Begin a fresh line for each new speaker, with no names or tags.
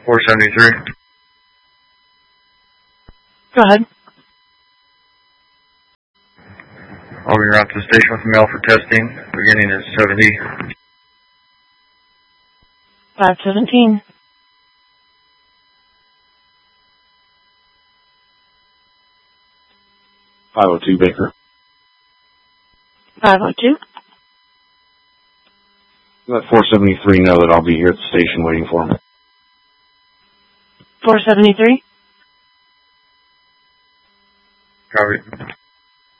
473.
Go ahead.
I'll be around to the station with mail for testing, beginning at 70.
517.
502 Baker.
502.
Let 473 know that I'll be here at the station waiting for him.
473.
Copy.